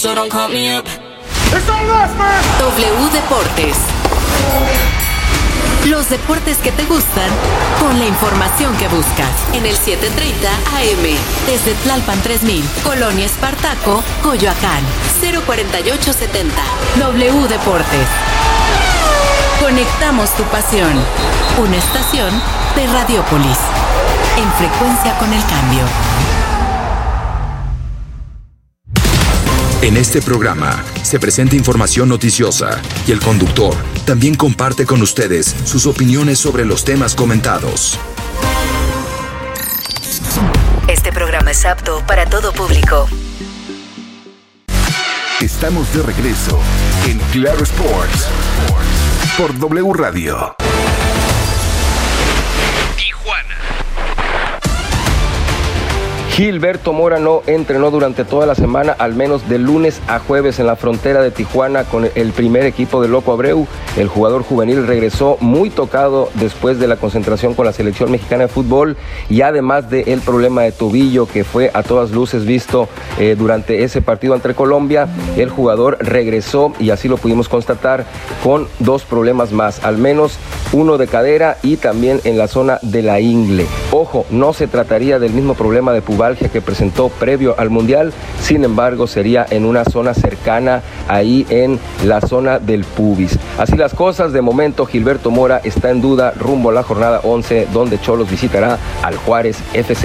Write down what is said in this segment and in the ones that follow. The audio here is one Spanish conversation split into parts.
so don't call me up. W Deportes. Los deportes que te gustan con la información que buscas en el 7:30 AM desde Tlalpan 3000, Colonia Espartaco, Coyoacán, 04870. W Deportes. Conectamos tu pasión. Una estación de Radiopolis. En frecuencia con el cambio. En este programa se presenta información noticiosa y el conductor también comparte con ustedes sus opiniones sobre los temas comentados. Este programa es apto para todo público. Estamos de regreso en Claro Sports por W Radio. Gilberto Mora no entrenó durante toda la semana, al menos de lunes a jueves en la frontera de Tijuana con el primer equipo de Loco Abreu. El jugador juvenil regresó muy tocado después de la concentración con la selección mexicana de fútbol y además del problema de tobillo que fue a todas luces visto durante ese partido ante Colombia, el jugador regresó y así lo pudimos constatar con dos problemas más, al menos uno de cadera y también en la zona de la ingle. Ojo, no se trataría del mismo problema de pubalgia que presentó previo al Mundial, sin embargo sería en una zona cercana ahí en la zona del pubis. Así las cosas, de momento Gilberto Mora está en duda rumbo a la jornada 11 donde Xolos visitará al Juárez FC.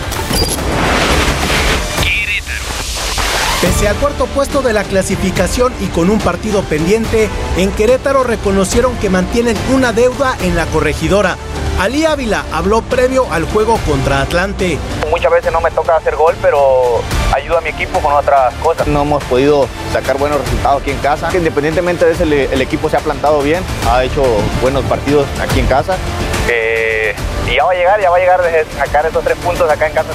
Pese al cuarto puesto de la clasificación y con un partido pendiente, en Querétaro reconocieron que mantienen una deuda en la corregidora. Ali Ávila habló previo al juego contra Atlante. Muchas veces no me toca hacer gol, pero ayuda a mi equipo con otras cosas. No hemos podido sacar buenos resultados aquí en casa. Independientemente de eso, el equipo se ha plantado bien, ha hecho buenos partidos aquí en casa. Y ya va a llegar de sacar esos 3 puntos acá en casa.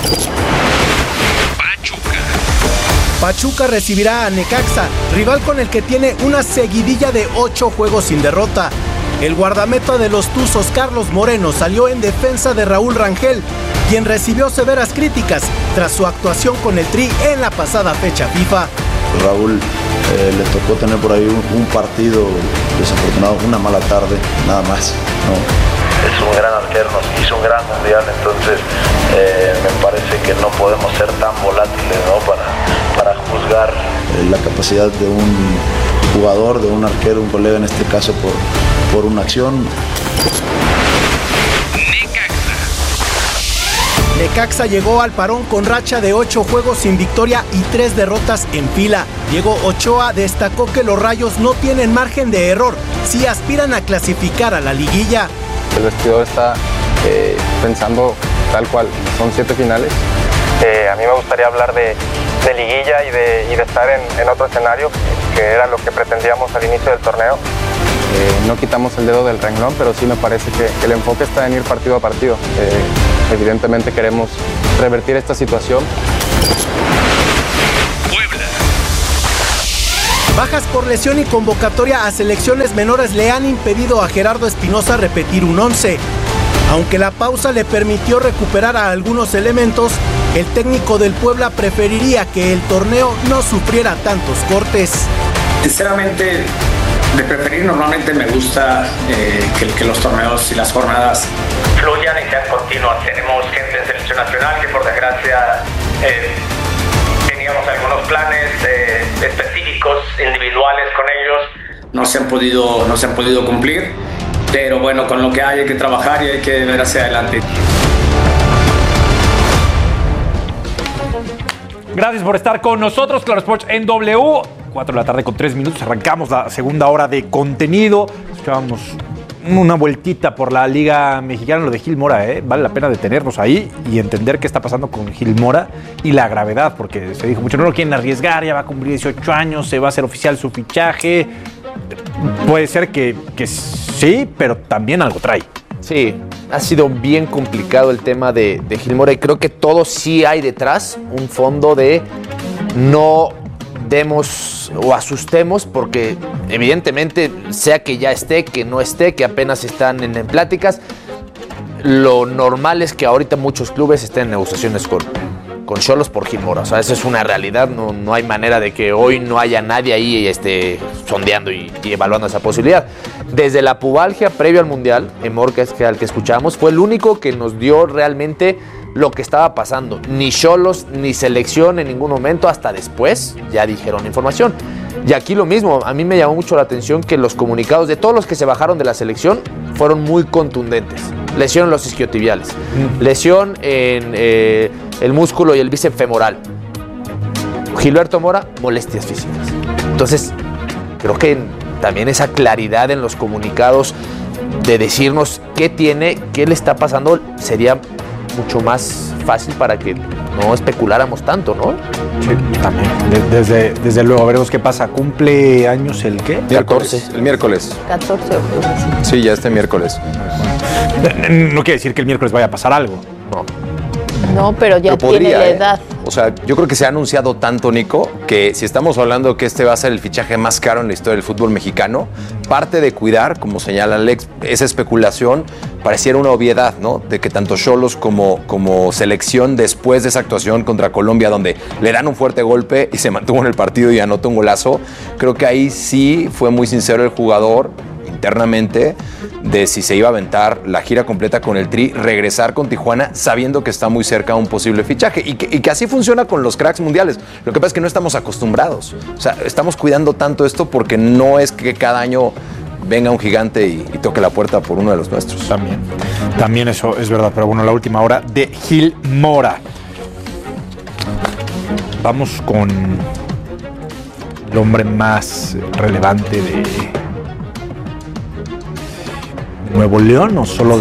Pachuca recibirá a Necaxa, rival con el que tiene una seguidilla de 8 juegos sin derrota. El guardameta de los Tuzos, Carlos Moreno, salió en defensa de Raúl Rangel, quien recibió severas críticas tras su actuación con el Tri en la pasada fecha FIFA. Raúl le tocó tener por ahí un partido desafortunado, una mala tarde, nada más, ¿no? Es un gran arquero, nos hizo un gran mundial, entonces me parece que no podemos ser tan volátiles, ¿no? para juzgar. La capacidad de un jugador, de un arquero, un colega en este caso por una acción. Necaxa llegó al parón con racha de 8 juegos sin victoria y 3 derrotas en fila. Diego Ochoa destacó que los Rayos no tienen margen de error si aspiran a clasificar a la liguilla. El vestidor está pensando tal cual, son 7 finales. A mí me gustaría hablar de liguilla y de estar en otro escenario, que era lo que pretendíamos al inicio del torneo. No quitamos el dedo del renglón, pero sí me parece que el enfoque está en ir partido a partido. Evidentemente queremos revertir esta situación. Bajas por lesión y convocatoria a selecciones menores le han impedido a Gerardo Espinoza repetir un 11. Aunque la pausa le permitió recuperar a algunos elementos, el técnico del Puebla preferiría que el torneo no sufriera tantos cortes. Sinceramente, de preferir normalmente me gusta que los torneos y las jornadas fluyan y sean continuas. Tenemos gente en selección nacional que por desgracia teníamos algunos planes específicos, individuales con ellos, no se han podido cumplir, pero bueno, con lo que hay que trabajar y hay que ver hacia adelante. Gracias por estar con nosotros, Claro Sports en W. 4 de la tarde con 3 minutos, arrancamos la segunda hora de contenido. Escuchábamos una vueltita por la Liga Mexicana, lo de Gil Mora, vale la pena detenernos ahí y entender qué está pasando con Gil Mora y la gravedad, porque se dijo mucho, no lo quieren arriesgar, ya va a cumplir 18 años, se va a hacer oficial su fichaje. Puede ser que sí, pero también algo trae. Sí, ha sido bien complicado el tema de Gil Mora y creo que todo sí hay detrás, un fondo de no demos o asustemos, porque evidentemente sea que ya esté, que no esté, que apenas están en pláticas, lo normal es que ahorita muchos clubes estén en negociaciones Xolos por Gil Mora. O sea, esa es una realidad. No hay manera de que hoy no haya nadie ahí sondeando y evaluando esa posibilidad. Desde la pubalgia previo al Mundial, Emor, que es al que escuchamos, fue el único que nos dio realmente lo que estaba pasando. Ni Xolos, ni selección en ningún momento, hasta después ya dijeron información. Y aquí lo mismo, a mí me llamó mucho la atención que los comunicados de todos los que se bajaron de la selección fueron muy contundentes. Lesión en los isquiotibiales, lesión en el músculo y el bíceps femoral. Gilberto Mora, molestias físicas. Entonces, creo que también esa claridad en los comunicados de decirnos qué tiene, qué le está pasando, sería mucho más fácil para que no especuláramos tanto, ¿no? Sí, también. Desde luego, veremos qué pasa. ¿Cumple años el qué? 14. El miércoles. 14 de octubre. Sí, ya este miércoles. No quiere decir que el miércoles vaya a pasar algo. No, pero ya tiene la edad. O sea, yo creo que se ha anunciado tanto, Nico, que si estamos hablando que este va a ser el fichaje más caro en la historia del fútbol mexicano, parte de cuidar, como señala Alex, esa especulación pareciera una obviedad, ¿no? De que tanto Xolos como selección, después de esa actuación contra Colombia, donde le dan un fuerte golpe y se mantuvo en el partido y anotó un golazo, creo que ahí sí fue muy sincero el jugador internamente de si se iba a aventar la gira completa con el Tri, regresar con Tijuana sabiendo que está muy cerca a un posible fichaje y que así funciona con los cracks mundiales. Lo que pasa es que no estamos acostumbrados, o sea, estamos cuidando tanto esto porque no es que cada año venga un gigante y toque la puerta por uno de los nuestros. También eso es verdad, pero bueno, la última hora de Gil Mora. Vamos con el hombre más relevante de Nuevo León o solo de...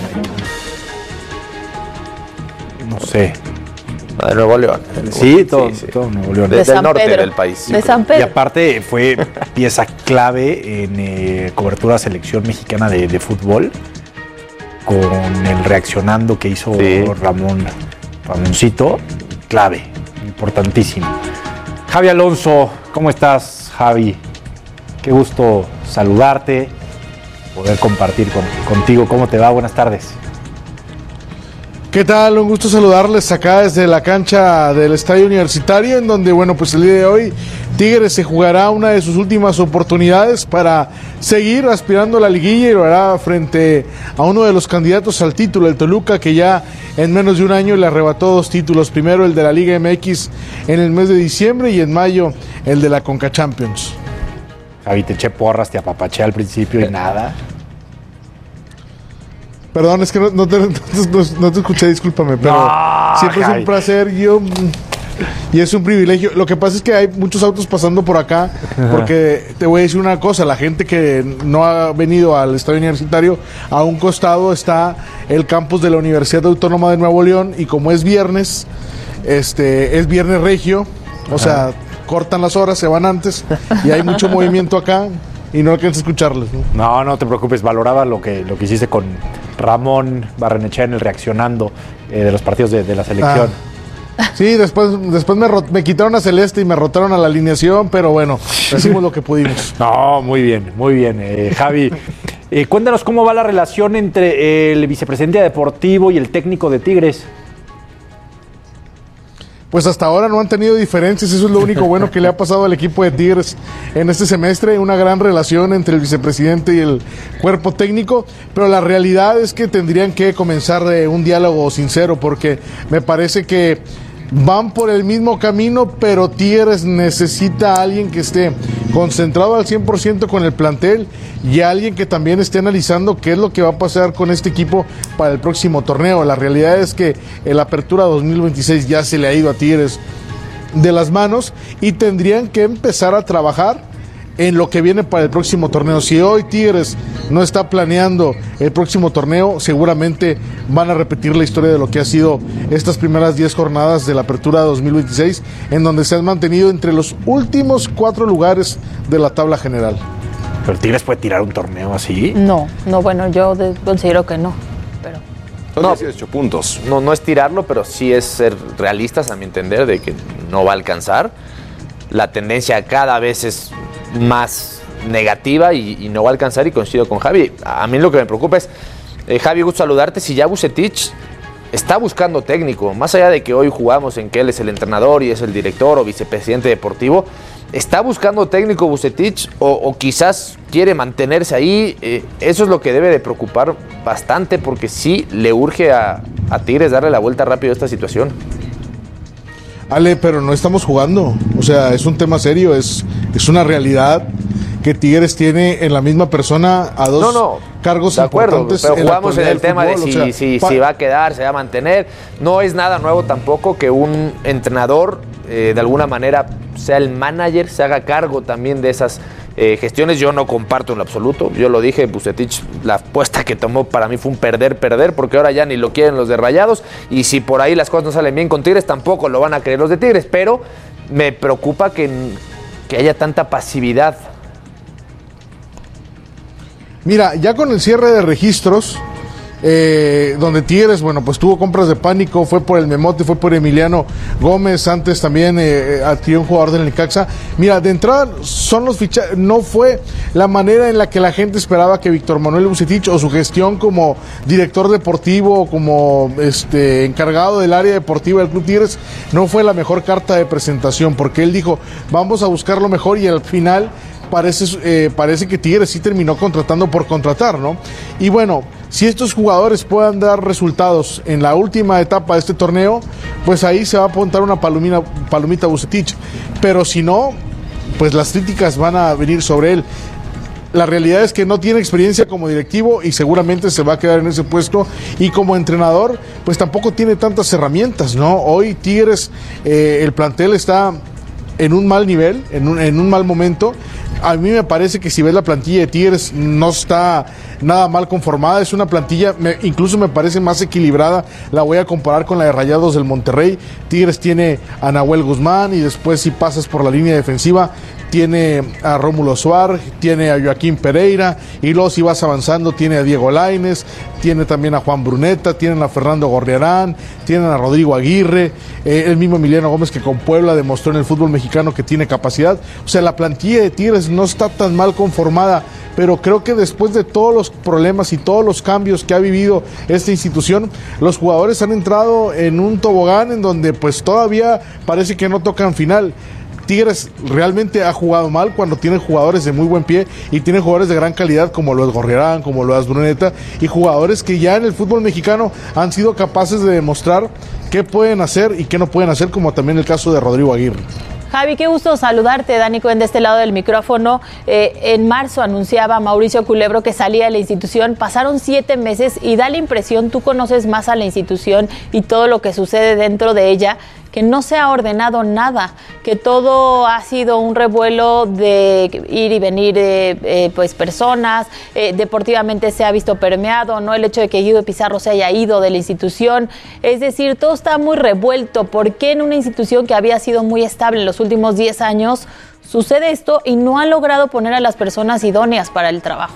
No sé. De Nuevo León. Sí, todo Nuevo León. Desde el norte del país. De San Pedro. Y aparte fue pieza clave en cobertura selección mexicana de fútbol con el reaccionando que hizo Ramoncito. Clave, importantísimo. Javi Alonso, ¿cómo estás, Javi? Qué gusto saludarte, poder compartir contigo. ¿Cómo te va? Buenas tardes. ¿Qué tal? Un gusto saludarles acá desde la cancha del Estadio Universitario, en donde, bueno, pues el día de hoy Tigres se jugará una de sus últimas oportunidades para seguir aspirando a la liguilla y lo hará frente a uno de los candidatos al título, el Toluca, que ya en menos de un año le arrebató 2 títulos. Primero el de la Liga MX en el mes de diciembre y en mayo el de la Conca Champions. Javi, te eché porras, te apapaché al principio y nada. Perdón, es que no te escuché, discúlpame, pero siempre Javi, es un placer y es un privilegio. Lo que pasa es que hay muchos autos pasando por acá, porque te voy a decir una cosa, la gente que no ha venido al Estadio Universitario, a un costado está el campus de la Universidad Autónoma de Nuevo León, y como es viernes regio, o sea, cortan las horas, se van antes, y hay mucho movimiento acá, y no alcanzo a escucharles, ¿no? No te preocupes, valoraba lo que hiciste con Ramón Barrenechea en el reaccionando de los partidos de la selección. Sí, después me quitaron a Celeste y me rotaron a la alineación, pero bueno, hicimos lo que pudimos. No, muy bien. Javi, cuéntanos cómo va la relación entre el vicepresidente deportivo y el técnico de Tigres. Pues hasta ahora no han tenido diferencias, eso es lo único bueno que le ha pasado al equipo de Tigres en este semestre, una gran relación entre el vicepresidente y el cuerpo técnico, pero la realidad es que tendrían que comenzar un diálogo sincero, porque me parece que van por el mismo camino, pero Tigres necesita a alguien que esté concentrado al 100% con el plantel y a alguien que también esté analizando qué es lo que va a pasar con este equipo para el próximo torneo. La realidad es que el Apertura 2026 ya se le ha ido a Tigres de las manos y tendrían que empezar a trabajar en lo que viene para el próximo torneo. Si hoy Tigres no está planeando el próximo torneo, seguramente van a repetir la historia de lo que ha sido estas primeras 10 jornadas de la Apertura 2026, en donde se han mantenido entre los últimos 4 lugares de la tabla general. ¿Pero Tigres puede tirar un torneo así? No, bueno, yo considero que no. Pero... Son 18 puntos. No es tirarlo, pero sí es ser realistas, a mi entender, de que no va a alcanzar. La tendencia cada vez es más negativa y no va a alcanzar, y coincido con Javi. A mí lo que me preocupa es, Javi, gusto saludarte, si ya Vucetich está buscando técnico, más allá de que hoy jugamos en que él es el entrenador y es el director o vicepresidente deportivo, está buscando técnico Vucetich o quizás quiere mantenerse ahí. Eso es lo que debe de preocupar bastante, porque sí le urge a Tigres darle la vuelta rápido a esta situación. Ale, pero no estamos jugando, o sea, es un tema serio, es una realidad que Tigres tiene en la misma persona a dos cargos de acuerdo, importantes. Pero jugamos en el tema de si va a quedar, se va a mantener. No es nada nuevo tampoco que un entrenador de alguna manera sea el manager, se haga cargo también de esas gestiones. Yo no comparto en lo absoluto, yo lo dije, Vucetich, la apuesta que tomó para mí fue un perder, porque ahora ya ni lo quieren los de Rayados, y si por ahí las cosas no salen bien con Tigres, tampoco lo van a querer los de Tigres, pero me preocupa que haya tanta pasividad. Mira, ya con el cierre de registros, donde Tigres, bueno, pues tuvo compras de pánico, fue por el Memote, fue por Emiliano Gómez, antes también adquirió un jugador del Necaxa. Mira, de entrada son los fichajes, no fue la manera en la que la gente esperaba que Víctor Manuel Vucetich o su gestión como director deportivo, como encargado del área deportiva del Club Tigres, no fue la mejor carta de presentación, porque él dijo, vamos a buscar lo mejor, y al final parece que Tigres sí terminó contratando por contratar, ¿no? Y bueno, si estos jugadores puedan dar resultados en la última etapa de este torneo, pues ahí se va a apuntar una palomita a Vucetich. Pero si no, pues las críticas van a venir sobre él. La realidad es que no tiene experiencia como directivo y seguramente se va a quedar en ese puesto, y como entrenador pues tampoco tiene tantas herramientas, ¿no? Hoy Tigres, el plantel está en un mal nivel, en un mal momento. A mí me parece que si ves la plantilla de Tigres no está nada mal conformada, es una plantilla, incluso me parece más equilibrada. La voy a comparar con la de Rayados del Monterrey. Tigres tiene a Nahuel Guzmán, y después si pasas por la línea defensiva tiene a Rómulo Suárez, tiene a Joaquín Pereira, y luego si vas avanzando tiene a Diego Lainez, tiene también a Juan Bruneta, tienen a Fernando Gorriarán, tienen a Rodrigo Aguirre, el mismo Emiliano Gómez, que con Puebla demostró en el fútbol mexicano que tiene capacidad. O sea, la plantilla de Tigres no está tan mal conformada, pero creo que después de todos los problemas y todos los cambios que ha vivido esta institución, los jugadores han entrado en un tobogán en donde pues todavía parece que no tocan final. Tigres realmente ha jugado mal cuando tiene jugadores de muy buen pie y tiene jugadores de gran calidad como lo es Gorriarán, como lo es Bruneta, y jugadores que ya en el fútbol mexicano han sido capaces de demostrar qué pueden hacer y qué no pueden hacer, como también el caso de Rodrigo Aguirre. Javi, qué gusto saludarte. Dani Cohen de este lado del micrófono. En marzo anunciaba Mauricio Culebro que salía de la institución. Pasaron 7 meses y da la impresión, tú conoces más a la institución y todo lo que sucede dentro de ella, que no se ha ordenado nada, que todo ha sido un revuelo de ir y venir pues personas, deportivamente se ha visto permeado, ¿no? El hecho de que Guido Pizarro se haya ido de la institución, es decir, todo está muy revuelto. ¿Por qué en una institución que había sido muy estable en los últimos 10 años sucede esto y no ha logrado poner a las personas idóneas para el trabajo?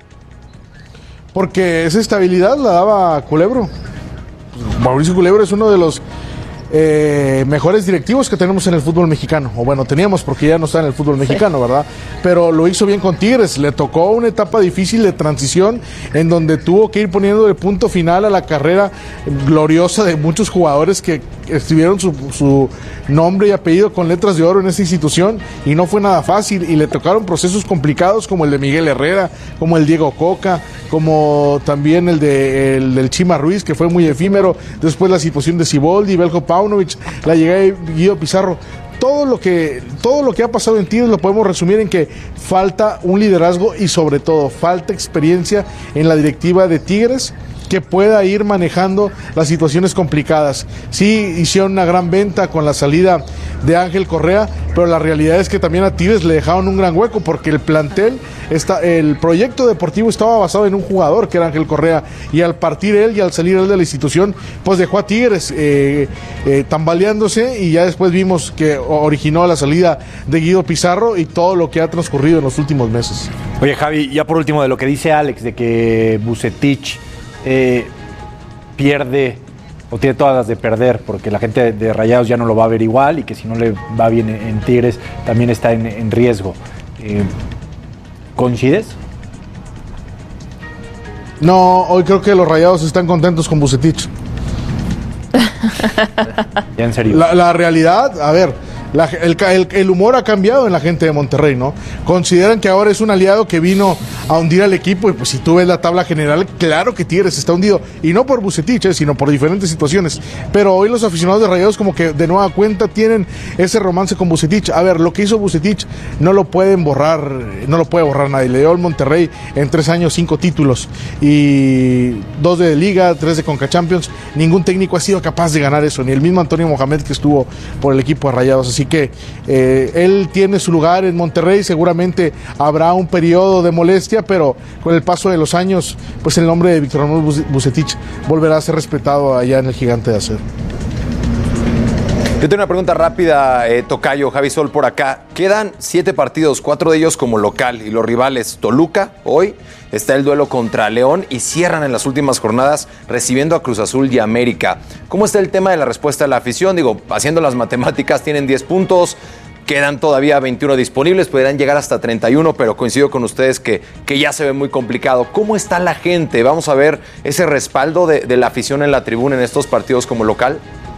Porque esa estabilidad la daba Culebro. Mauricio Culebro es uno de los mejores directivos que tenemos en el fútbol mexicano, o bueno, teníamos, porque ya no está en el fútbol mexicano, ¿verdad? Pero lo hizo bien con Tigres. Le tocó una etapa difícil de transición en donde tuvo que ir poniendo el punto final a la carrera gloriosa de muchos jugadores que escribieron su nombre y apellido con letras de oro en esa institución, y no fue nada fácil, y le tocaron procesos complicados como el de Miguel Herrera, como el Diego Coca, como también el del Chima Ruiz, que fue muy efímero, después la situación de Siboldi, Belko Paunovic, la llegada de Guido Pizarro. Todo lo que ha pasado en Tigres lo podemos resumir en que falta un liderazgo y sobre todo falta experiencia en la directiva de Tigres que pueda ir manejando las situaciones complicadas. Sí, hicieron una gran venta con la salida de Ángel Correa, pero la realidad es que también a Tigres le dejaron un gran hueco, porque el plantel, el proyecto deportivo estaba basado en un jugador que era Ángel Correa, y al partir él y al salir él de la institución, pues dejó a Tigres tambaleándose, y ya después vimos que originó la salida de Guido Pizarro y todo lo que ha transcurrido en los últimos meses. Oye, Javi, ya por último, de lo que dice Alex, de que Vucetich pierde o tiene todas las de perder, porque la gente de Rayados ya no lo va a ver igual, y que si no le va bien en Tigres también está en riesgo. ¿Coincides? No, hoy creo que los Rayados están contentos con Vucetich. Ya en serio. La realidad, a ver, el humor ha cambiado en la gente de Monterrey, ¿no? Consideran que ahora es un aliado que vino a hundir al equipo y pues si tú ves la tabla general, claro que Tigres está hundido. Y no por Vucetich, sino por diferentes situaciones. Pero hoy los aficionados de Rayados como que de nueva cuenta tienen ese romance con Vucetich. A ver, lo que hizo Vucetich no lo pueden borrar, no lo puede borrar nadie. Le dio al Monterrey en 3 años 5 títulos y 2 de Liga, 3 de Conca Champions. Ningún técnico ha sido capaz de ganar eso, ni el mismo Antonio Mohamed que estuvo por el equipo de Rayados. Así que él tiene su lugar en Monterrey, seguramente habrá un periodo de molestia, pero con el paso de los años, pues el nombre de Víctor Manuel Vucetich volverá a ser respetado allá en el Gigante de Acero. Yo tengo una pregunta rápida, Tocayo, Javi Sol por acá. Quedan 7 partidos, 4 de ellos como local y los rivales Toluca, hoy está el duelo contra León y cierran en las últimas jornadas recibiendo a Cruz Azul y América. ¿Cómo está el tema de la respuesta de la afición? Digo, haciendo las matemáticas tienen 10 puntos, quedan todavía 21 disponibles, podrían llegar hasta 31, pero coincido con ustedes que ya se ve muy complicado. ¿Cómo está la gente? ¿Vamos a ver ese respaldo de la afición en la tribuna en estos partidos como local?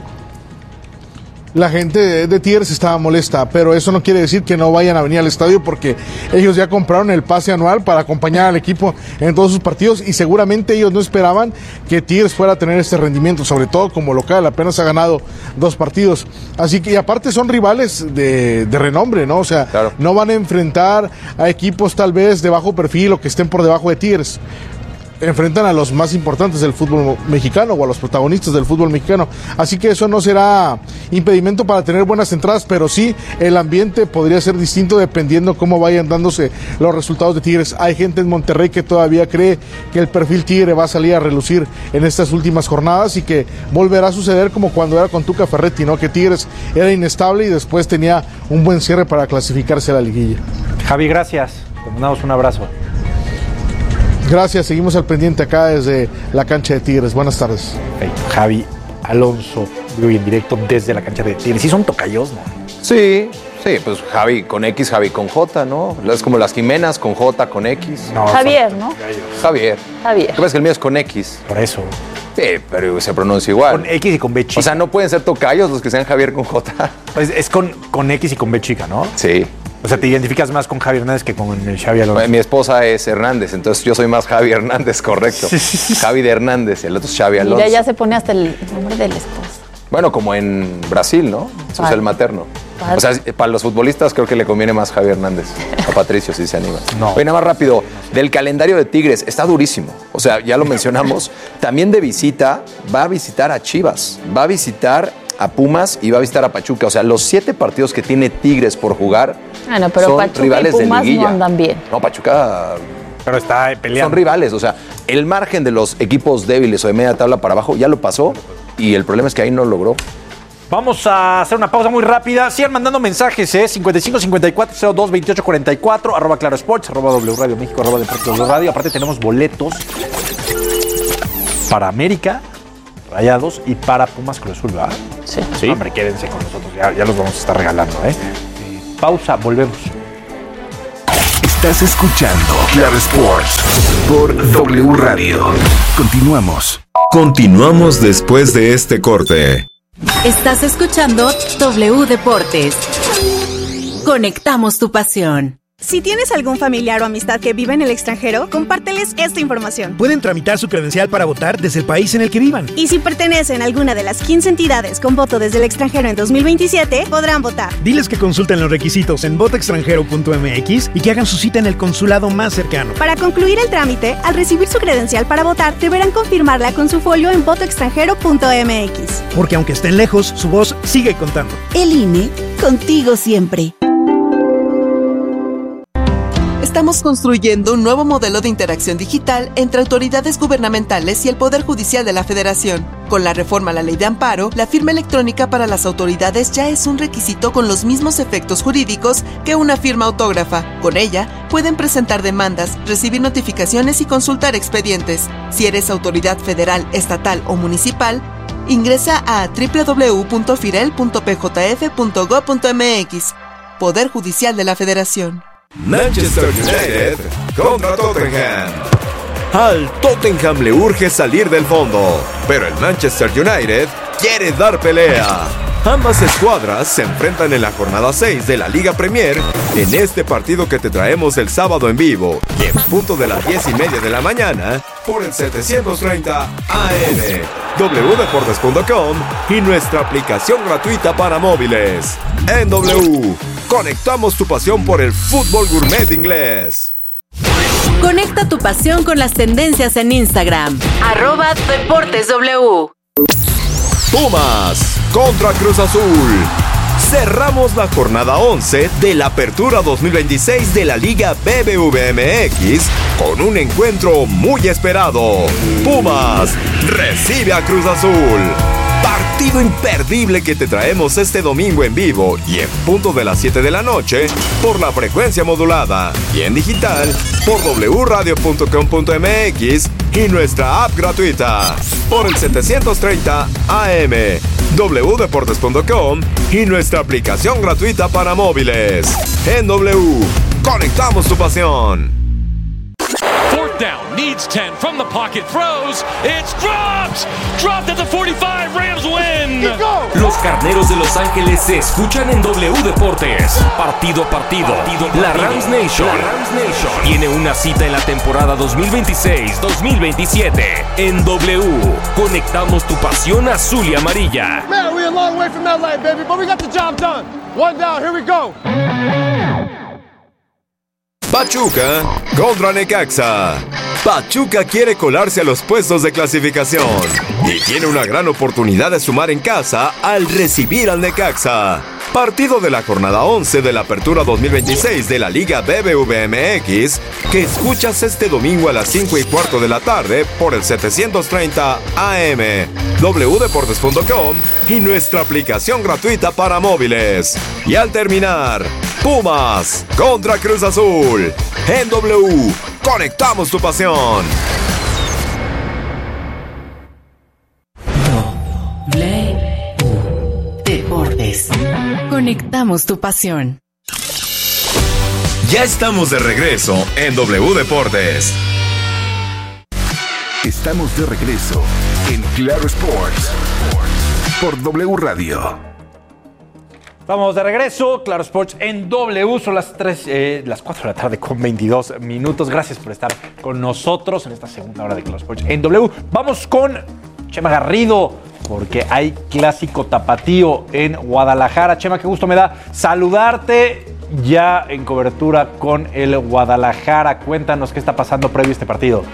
La gente de Tigres estaba molesta, pero eso no quiere decir que no vayan a venir al estadio porque ellos ya compraron el pase anual para acompañar al equipo en todos sus partidos y seguramente ellos no esperaban que Tigres fuera a tener este rendimiento, sobre todo como local, apenas ha ganado 2 partidos. Así que, y aparte son rivales de renombre, ¿no? O sea, claro, no van a enfrentar a equipos tal vez de bajo perfil o que estén por debajo de Tigres. Enfrentan a los más importantes del fútbol mexicano o a los protagonistas del fútbol mexicano. Así que eso no será impedimento para tener buenas entradas, pero sí el ambiente podría ser distinto dependiendo cómo vayan dándose los resultados de Tigres. Hay gente en Monterrey que todavía cree que el perfil Tigre va a salir a relucir en estas últimas jornadas y que volverá a suceder como cuando era con Tuca Ferretti, ¿no? Que Tigres era inestable y después tenía un buen cierre para clasificarse a la liguilla. Javi, gracias. Te mandamos un abrazo. Gracias, seguimos al pendiente acá desde la cancha de Tigres. Buenas tardes. Perfecto. Javi Alonso, hoy en directo desde la cancha de Tigres. Sí son tocayos, ¿no? Sí, pues Javi con X, Javi con J, ¿no? Es como las Jimenas con J, con X. No, Javier, ¿no? Javier. ¿Qué pasa? Que el mío es con X. Por eso. Sí, pero se pronuncia igual. Con X y con B chica. O sea, no pueden ser tocayos los que sean Javier con J. Pues es con X y con B chica, ¿no? Sí. O sea, te identificas más con Javi Hernández que con el Xavi Alonso. Mi esposa es Hernández, entonces yo soy más Javi Hernández, correcto. Javi de Hernández, el otro es Xavi Alonso. Mira, ya se pone hasta el nombre del esposo. Bueno, como en Brasil, ¿no? Eso es el materno. O sea, para los futbolistas creo que le conviene más Javi Hernández. A Patricio, si se anima. No. Oye, nada más rápido. Del calendario de Tigres, está durísimo. O sea, ya lo mencionamos. También de visita, va a visitar a Chivas. Va a visitar a Pumas y va a visitar a Pachuca. O sea, los 7 partidos que tiene Tigres por jugar pero son Pachuca rivales y Pumas de liguilla. no andan bien. No, Pachuca... Pero está peleando. Son rivales, o sea, el margen de los equipos débiles o de media tabla para abajo ya lo pasó y el problema es que ahí no logró. Vamos a hacer una pausa muy rápida. Sigan mandando mensajes, 55 54 02 28 44, @Claro Sports, @W Radio México, @Deportes Radio. Aparte tenemos boletos para América, Rayados y para Pumas Cruz Azul, ¿verdad? Sí. Hombre, quédense con nosotros, ya los vamos a estar regalando, Pausa, volvemos. Estás escuchando Claro Sports por W Radio. Continuamos después de este corte. Estás escuchando W Deportes. Conectamos tu pasión. Si tienes algún familiar o amistad que vive en el extranjero, compárteles esta información. Pueden tramitar su credencial para votar desde el país en el que vivan. Y si pertenecen a alguna de las 15 entidades con voto desde el extranjero en 2027, podrán votar. Diles que consulten los requisitos en votoextranjero.mx y que hagan su cita en el consulado más cercano. Para concluir el trámite, al recibir su credencial para votar, deberán confirmarla con su folio en votoextranjero.mx. Porque aunque estén lejos, su voz sigue contando. El INE, contigo siempre. Estamos construyendo un nuevo modelo de interacción digital entre autoridades gubernamentales y el Poder Judicial de la Federación. Con la reforma a la Ley de Amparo, la firma electrónica para las autoridades ya es un requisito con los mismos efectos jurídicos que una firma autógrafa. Con ella, pueden presentar demandas, recibir notificaciones y consultar expedientes. Si eres autoridad federal, estatal o municipal, ingresa a www.firel.pjf.gov.mx. Poder Judicial de la Federación. Manchester United contra Tottenham. Al Tottenham le urge salir del fondo, pero el Manchester United quiere dar pelea. Ambas escuadras se enfrentan en la jornada 6 de la Liga Premier en este partido que te traemos el sábado en vivo y en punto de las 10:30 de la mañana por el 730 AM, wdeportes.com y nuestra aplicación gratuita para móviles. En W, conectamos tu pasión por el fútbol gourmet inglés. Conecta tu pasión con las tendencias en Instagram. @DeportesW. Pumas contra Cruz Azul. Cerramos la jornada 11 de la Apertura 2026 de la Liga BBVA-MX con un encuentro muy esperado. Pumas recibe a Cruz Azul. Partido imperdible que te traemos este domingo en vivo y en punto de las 7 de la noche por la frecuencia modulada y en digital por wradio.com.mx y nuestra app gratuita por el 730 AM, wdeportes.com y nuestra aplicación gratuita para móviles. En W, conectamos tu pasión. Fourth down, needs 10 from the pocket, throws, it's dropped! Dropped at the 45, Rams win! Los Carneros de Los Ángeles se escuchan en W Deportes. Partido a partido. La Rams Nation tiene una cita en la temporada 2026-2027. En W, conectamos tu pasión azul y amarilla. Man, we're a long way from that line, baby, but we got the job done. One down, here we go. Pachuca contra Necaxa. Pachuca quiere colarse a los puestos de clasificación y tiene una gran oportunidad de sumar en casa al recibir al Necaxa. Partido de la jornada 11 de la Apertura 2026 de la Liga BBVA-MX que escuchas este domingo a las 5:15 de la tarde por el 730 AM, wdeportes.com y nuestra aplicación gratuita para móviles. Y al terminar, Pumas contra Cruz Azul. En W, conectamos tu pasión. Deportes. Conectamos tu pasión. Ya estamos de regreso en W Deportes. Estamos de regreso en Claro Sports por W Radio. Estamos de regreso, Claro Sports en W, son las 4 de la tarde con 22 minutos. Gracias por estar con nosotros en esta segunda hora de Claro Sports en W. Vamos con Chema Garrido, porque hay clásico tapatío en Guadalajara. Chema, qué gusto me da saludarte ya en cobertura con el Guadalajara. Cuéntanos qué está pasando previo a este partido.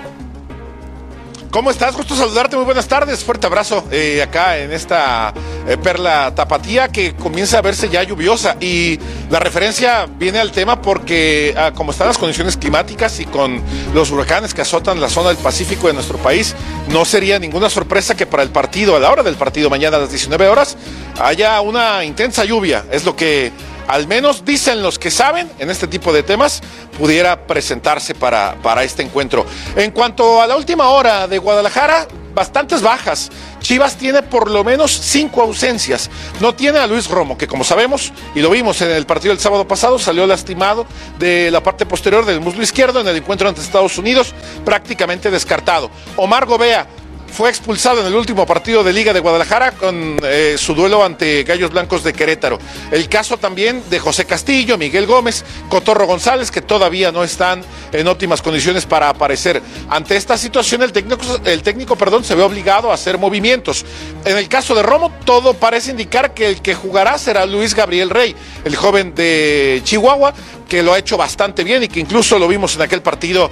¿Cómo estás? Gusto saludarte, muy buenas tardes, fuerte abrazo acá en esta perla tapatía que comienza a verse ya lluviosa y la referencia viene al tema porque como están las condiciones climáticas y con los huracanes que azotan la zona del Pacífico de nuestro país, no sería ninguna sorpresa que para el partido, a la hora del partido mañana a las 19 horas, haya una intensa lluvia, es lo que al menos dicen los que saben en este tipo de temas, pudiera presentarse para este encuentro. En cuanto a la última hora de Guadalajara, bastantes bajas. Chivas tiene por lo menos 5 ausencias. No tiene a Luis Romo, que como sabemos, y lo vimos en el partido del sábado pasado, salió lastimado de la parte posterior del muslo izquierdo en el encuentro ante Estados Unidos, prácticamente descartado. Omar Gobea fue expulsado en el último partido de Liga de Guadalajara con su duelo ante Gallos Blancos de Querétaro. El caso también de José Castillo, Miguel Gómez, Cotorro González, que todavía no están en óptimas condiciones para aparecer. Ante esta situación, el técnico se ve obligado a hacer movimientos. En el caso de Romo, todo parece indicar que el que jugará será Luis Gabriel Rey, el joven de Chihuahua, que lo ha hecho bastante bien y que incluso lo vimos en aquel partido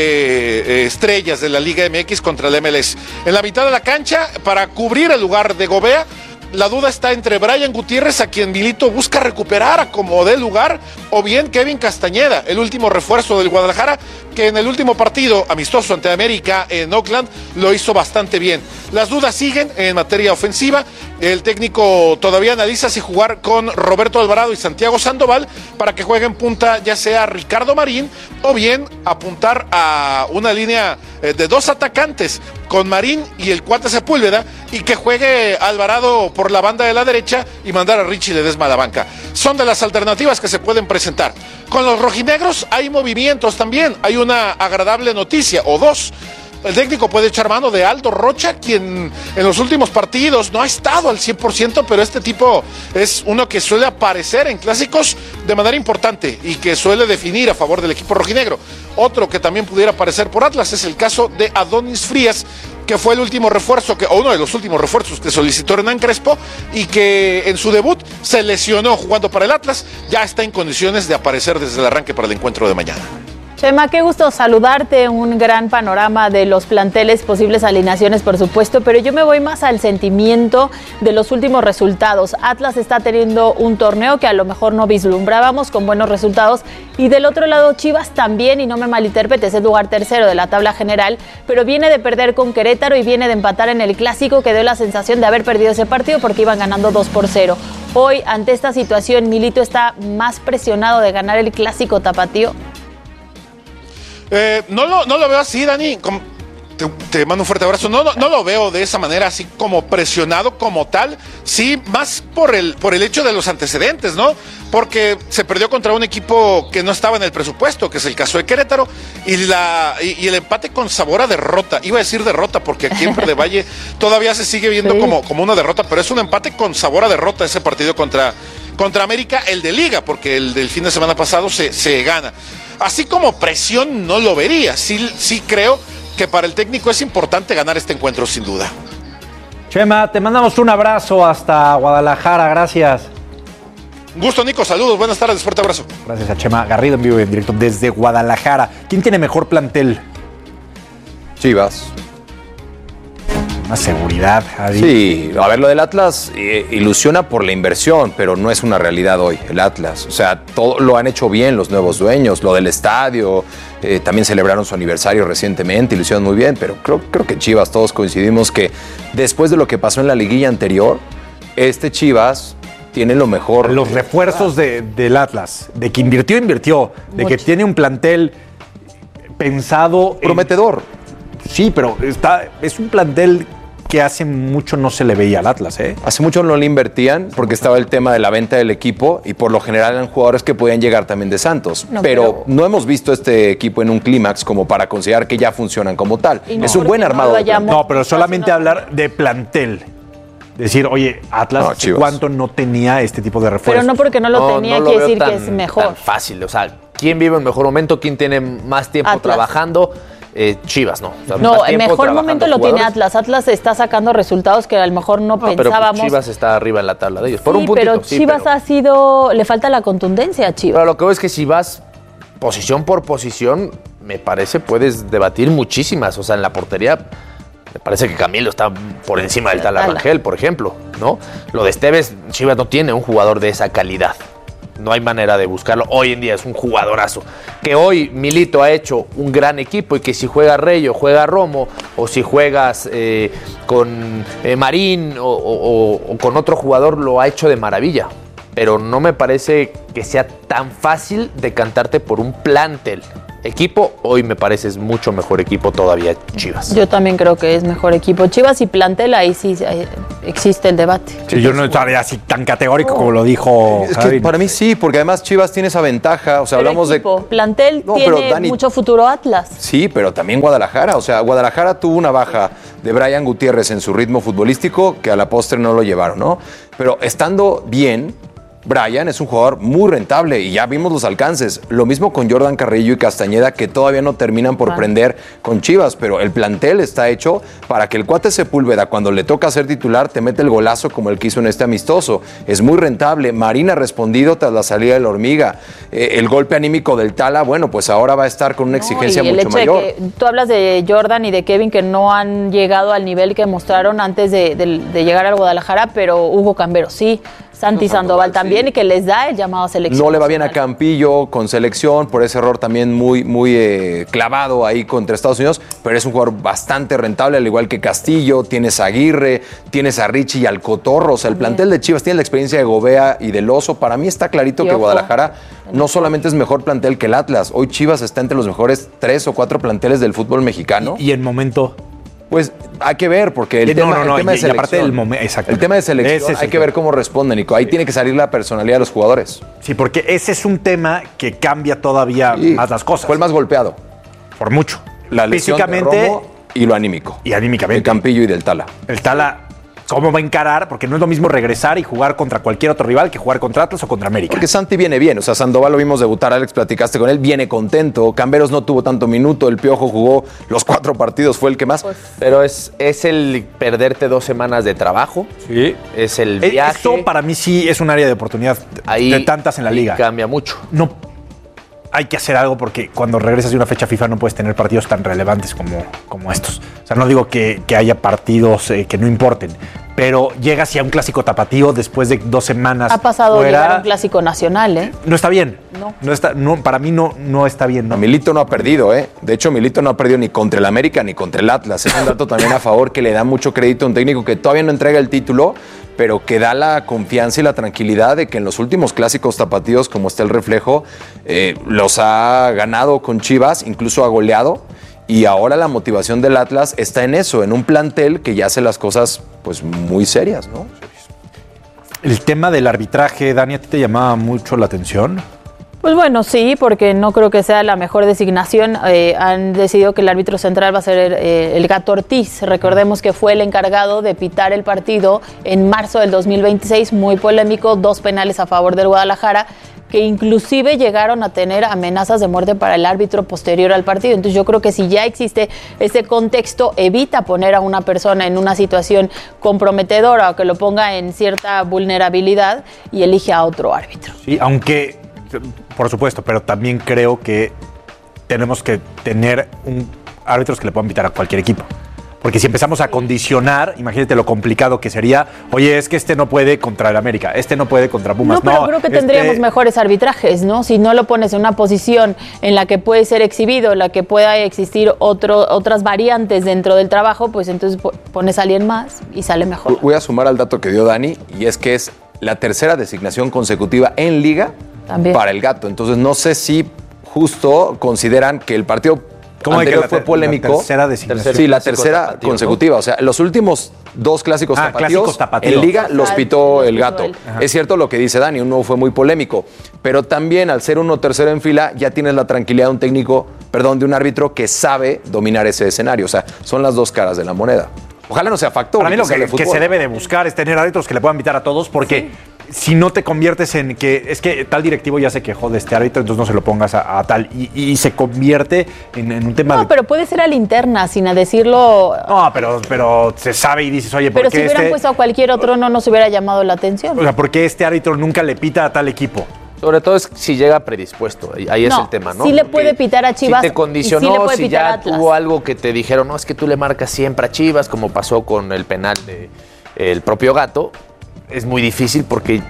de estrellas de la Liga MX contra el MLS. En la mitad de la cancha, para cubrir el lugar de Gobea, la duda está entre Brian Gutiérrez, a quien Milito busca recuperar a como dé lugar, o bien Kevin Castañeda, el último refuerzo del Guadalajara, que en el último partido amistoso ante América en Oakland lo hizo bastante bien. Las dudas siguen en materia ofensiva. El técnico todavía analiza si jugar con Roberto Alvarado y Santiago Sandoval para que jueguen punta ya sea Ricardo Marín o bien apuntar a una línea de 2 atacantes con Marín y el cuate Sepúlveda y que juegue Alvarado por la banda de la derecha y mandar a Richie Ledesma a la banca. Son de las alternativas que se pueden presentar. Con los rojinegros hay movimientos también. Hay una agradable noticia, o dos. el técnico puede echar mano de Aldo Rocha, quien en los últimos partidos no ha estado al 100%, pero este tipo es uno que suele aparecer en clásicos de manera importante y que suele definir a favor del equipo rojinegro. Otro que también pudiera aparecer por Atlas es el caso de Adonis Frías, que fue el último refuerzo, o uno de los últimos refuerzos que solicitó Hernán Crespo y que en su debut se lesionó jugando para el Atlas. Ya está en condiciones de aparecer desde el arranque para el encuentro de mañana. Chema, qué gusto saludarte, un gran panorama de los planteles, posibles alineaciones, por supuesto, pero yo me voy más al sentimiento de los últimos resultados. Atlas está teniendo un torneo que a lo mejor no vislumbrábamos con buenos resultados, y del otro lado Chivas también, y no me malinterpretes, es lugar tercero de la tabla general, pero viene de perder con Querétaro y viene de empatar en el Clásico, que dio la sensación de haber perdido ese partido porque iban ganando 2-0. Hoy, ante esta situación, Milito está más presionado de ganar el Clásico tapatío. No lo veo así, Dani. Te mando un fuerte abrazo. No lo veo de esa manera, así como presionado como tal. Sí, más por el hecho de los antecedentes, ¿no? Porque se perdió contra un equipo que no estaba en el presupuesto, que es el caso de Querétaro, y el empate con sabor a derrota. Iba a decir derrota porque aquí en Verde Valle todavía se sigue viendo como una derrota, pero es un empate con sabor a derrota ese partido contra América, el de Liga, porque el del fin de semana pasado se gana. Así como presión no lo vería. Sí creo que para el técnico es importante ganar este encuentro, sin duda. Chema, te mandamos un abrazo hasta Guadalajara, gracias. Un gusto, Nico, saludos, buenas tardes, fuerte abrazo. Gracias a Chema Garrido en vivo y en directo desde Guadalajara. ¿Quién tiene mejor plantel? Chivas. Más seguridad, Javi. Sí, a ver, lo del Atlas ilusiona por la inversión, pero no es una realidad hoy, el Atlas. O sea, todo lo han hecho bien los nuevos dueños, lo del estadio, también celebraron su aniversario recientemente, lo hicieron muy bien, pero creo que Chivas, todos coincidimos que después de lo que pasó en la liguilla anterior, este Chivas tiene lo mejor. Los refuerzos del Atlas, de que invirtió, de que tiene un plantel pensado. Prometedor. Sí, pero es un plantel que hace mucho no se le veía al Atlas, ¿eh? Hace mucho no le invertían porque estaba el tema de la venta del equipo y por lo general eran jugadores que podían llegar también de Santos. Pero no hemos visto este equipo en un clímax como para considerar que ya funcionan como tal. Es un buen armado. No, pero solamente hablar de plantel. Decir, oye, Atlas, ¿cuánto no tenía este tipo de refuerzos? Pero no porque no lo tenía, quiere decir que es mejor. Tan fácil, o sea, ¿quién vive en mejor momento? ¿Quién tiene más tiempo trabajando? Chivas, no. O sea, no, el mejor momento lo tiene Atlas. Atlas está sacando resultados que a lo mejor no pensábamos. Pero Chivas está arriba en la tabla de ellos. Por un puntito, pero Chivas ha sido. Le falta la contundencia a Chivas. Pero lo que veo es que si vas posición por posición, me parece puedes debatir muchísimas. O sea, en la portería, me parece que Camilo está por encima del Tala Rangel, por ejemplo, ¿no? Lo de Esteves, Chivas no tiene un jugador de esa calidad. No hay manera de buscarlo. Hoy en día es un jugadorazo. Que hoy Milito ha hecho un gran equipo y que si juega Reyo, juega Romo, o si juegas con Marín o con otro jugador, lo ha hecho de maravilla. Pero no me parece que sea tan fácil decantarte por un plantel. Equipo, hoy me parece es mucho mejor equipo todavía Chivas. Yo también creo que es mejor equipo. Chivas y plantel, ahí sí existe el debate. Sí, yo no estaría así tan categórico como lo dijo Es que para mí sí, porque además Chivas tiene esa ventaja. O sea, pero hablamos equipo, plantel tiene Dani, mucho futuro Atlas. Sí, pero también Guadalajara. O sea, Guadalajara tuvo una baja de Brian Gutiérrez en su ritmo futbolístico que a la postre no lo llevaron, ¿no? Pero estando bien, Brian es un jugador muy rentable y ya vimos los alcances. Lo mismo con Jordan Carrillo y Castañeda, que todavía no terminan por prender con Chivas, pero el plantel está hecho para que el cuate Sepúlveda, cuando le toca ser titular, te mete el golazo como el que hizo en este amistoso. Es muy rentable. Marín ha respondido tras la salida del Hormiga. El golpe anímico del Tala, bueno, pues ahora va a estar con una exigencia mucho mayor. De que tú hablas de Jordan y de Kevin, que no han llegado al nivel que mostraron antes de llegar al Guadalajara, pero Hugo Cambero sí. Santi Sandoval también, y que les da el llamado a selección. No le va bien a Campillo con selección, por ese error también muy clavado ahí contra Estados Unidos, pero es un jugador bastante rentable, al igual que Castillo. Tienes a Aguirre, tienes a Richie y al Cotorro. O sea, el plantel de Chivas tiene la experiencia de Gobea y del Oso. Para mí está clarito que Guadalajara no solamente es mejor plantel que el Atlas. Hoy Chivas está entre los mejores 3 o 4 planteles del fútbol mexicano. Y en momento... Pues hay que ver, porque el tema de selección, el tema de selección hay que ver cómo responde, Nico. Ahí tiene que salir la personalidad de los jugadores. Sí, porque ese es un tema que cambia todavía más las cosas. Fue el más golpeado. Por mucho. La lesión físicamente de Romo Y lo anímico. Y anímicamente. De Campillo y del Tala. El Tala, ¿cómo va a encarar? Porque no es lo mismo regresar y jugar contra cualquier otro rival que jugar contra Atlas o contra América. Porque Santi viene bien. O sea, Sandoval lo vimos debutar, Alex, platicaste con él, viene contento. Camberos no tuvo tanto minuto. El Piojo jugó los 4 partidos, fue el que más. Pero es el perderte 2 semanas de trabajo. Sí. Es el viaje. Esto para mí sí es un área de oportunidad ahí, de tantas en la liga. Cambia mucho. No. Hay que hacer algo porque cuando regresas de una fecha FIFA no puedes tener partidos tan relevantes como estos. O sea, no digo que haya partidos que no importen, pero llegas ya a un clásico tapatío después de 2 semanas. Ha pasado llegar a un clásico nacional, ¿eh? No está bien. No. Para mí no está bien. ¿no? Milito no ha perdido, ¿eh? De hecho, Milito no ha perdido ni contra el América ni contra el Atlas. Es un dato también a favor que le da mucho crédito a un técnico que todavía no entrega el título, pero que da la confianza y la tranquilidad de que en los últimos clásicos tapatíos, como está el reflejo, los ha ganado con Chivas, incluso ha goleado. Y ahora la motivación del Atlas está en eso, en un plantel que ya hace las cosas pues muy serias, ¿no? El tema del arbitraje, Dani, ¿a ti te llamaba mucho la atención? Pues bueno, sí, porque no creo que sea la mejor designación. Han decidido que el árbitro central va a ser el Gato Ortiz. Recordemos que fue el encargado de pitar el partido en marzo del 2026, muy polémico, 2 penales a favor del Guadalajara, que inclusive llegaron a tener amenazas de muerte para el árbitro posterior al partido. Entonces yo creo que si ya existe ese contexto, evita poner a una persona en una situación comprometedora o que lo ponga en cierta vulnerabilidad y elige a otro árbitro. Sí, aunque, por supuesto, pero también creo que tenemos que tener árbitros que le puedan pitar a cualquier equipo. Porque si empezamos a condicionar, imagínate lo complicado que sería, oye, es que este no puede contra el América, este no puede contra Pumas. No, pero creo que tendríamos mejores arbitrajes, ¿no? Si no lo pones en una posición en la que puede ser exhibido, en la que pueda existir otras variantes dentro del trabajo, pues entonces pones a alguien más y sale mejor. Voy a sumar al dato que dio Dani, y es que es la 3ª designación consecutiva en Liga para el Gato. Entonces no sé si justo consideran que el partido anterior fue polémico. La tercera designación. Sí, la 3ª consecutiva. ¿No? O sea, los últimos 2 clásicos tapatíos en Liga los pitó el Gato. Es cierto lo que dice Dani, uno fue muy polémico, pero también al ser uno tercero en fila ya tienes la tranquilidad de un árbitro que sabe dominar ese escenario. O sea, son las 2 caras de la moneda. Ojalá no sea factor. Para mí lo que se debe de buscar es tener árbitros que le puedan invitar a todos, porque si no te conviertes en que es que tal directivo ya se quejó de este árbitro, entonces no se lo pongas a tal, y se convierte en un tema No, pero puede ser a linterna, sin a decirlo. No, pero se sabe y dices, oye, ¿por qué Pero si hubieran puesto a cualquier otro, no nos hubiera llamado la atención. O sea, ¿por qué este árbitro nunca le pita a tal equipo? Sobre todo es si llega predispuesto, ahí es el tema, ¿no? Sí le puede pitar a Chivas. Si te condicionó, si ya tuvo algo que te dijeron, no, es que tú le marcas siempre a Chivas, como pasó con el penal del propio Gato, es muy difícil porque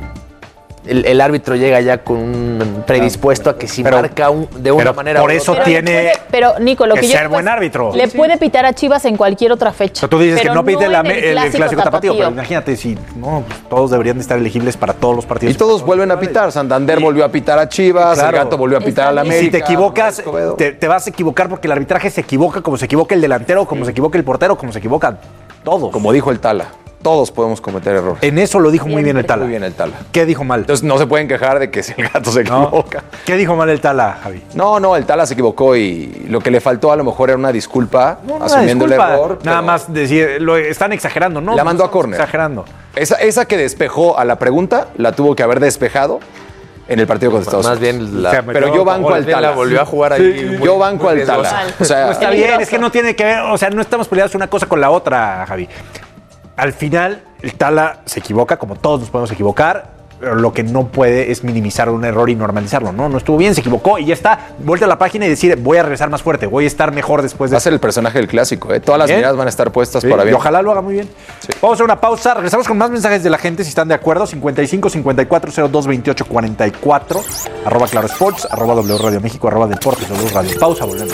el árbitro llega ya con un predispuesto a que si marca de una manera por eso tiene pero Nico, lo que yo ser buen árbitro. Le puede pitar a Chivas en cualquier otra fecha. Pero tú dices que no pite el clásico tapatío, pero imagínate si no, todos deberían de estar elegibles para todos los partidos. Y todos vuelven a pitar. Santander volvió a pitar a Chivas, el Gato volvió a pitar a la América. Si te equivocas, te vas a equivocar porque el arbitraje se equivoca como se equivoca el delantero, como se equivoca el portero, como se equivocan todos. Como dijo el Tala. Todos podemos cometer errores. En eso lo dijo muy bien el Tala. Muy bien el Tala. ¿Qué dijo mal? Entonces no se pueden quejar de que si el Gato se equivoca. ¿Qué dijo mal el Tala, Javi? No, el Tala se equivocó y lo que le faltó a lo mejor era una disculpa, asumiendo el error. Nada más decir, lo están exagerando, ¿no? La mandó a córner. Exagerando. Esa que despejó a la pregunta, la tuvo que haber despejado en el partido contra Estados Unidos. Más bien pero yo banco al Tala. La volvió a jugar ahí. Yo banco al Tala. O sea, no está bien, es que no tiene que ver, o sea, no estamos peleados una cosa con la otra, Javi. Al final, el Tala se equivoca, como todos nos podemos equivocar, pero lo que no puede es minimizar un error y normalizarlo. No estuvo bien, se equivocó y ya está. Vuelta a la página y decir, voy a regresar más fuerte, voy a estar mejor después de... Va a ser el personaje del clásico, ¿eh? Todas las miradas van a estar puestas para bien. Y ojalá lo haga muy bien. Sí. Vamos a hacer una pausa, regresamos con más mensajes de la gente, si están de acuerdo. 55 54 02 28 44, @Claro Sports, @W Radio México, @Deportes W Radio. Pausa, volvemos.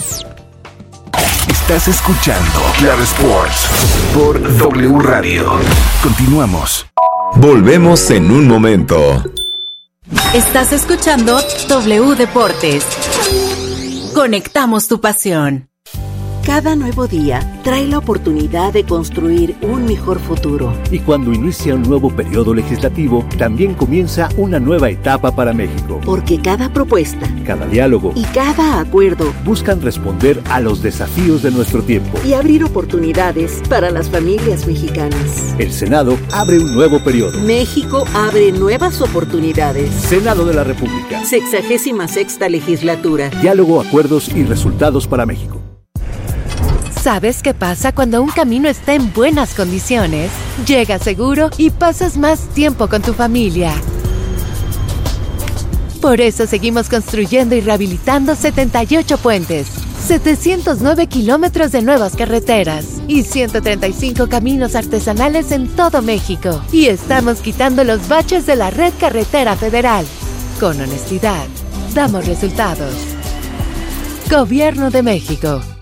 Estás escuchando Claro Sports por W Radio. Continuamos. Volvemos en un momento. Estás escuchando W Deportes. Conectamos tu pasión. Cada nuevo día trae la oportunidad de construir un mejor futuro. Y cuando inicia un nuevo periodo legislativo, también comienza una nueva etapa para México. Porque cada propuesta, cada diálogo y cada acuerdo buscan responder a los desafíos de nuestro tiempo y abrir oportunidades para las familias mexicanas. El Senado abre un nuevo periodo. México abre nuevas oportunidades. Senado de la República. 66ª legislatura. Diálogo, acuerdos y resultados para México. ¿Sabes qué pasa cuando un camino está en buenas condiciones? Llegas seguro y pasas más tiempo con tu familia. Por eso seguimos construyendo y rehabilitando 78 puentes, 709 kilómetros de nuevas carreteras y 135 caminos artesanales en todo México. Y estamos quitando los baches de la red carretera federal. Con honestidad, damos resultados. Gobierno de México.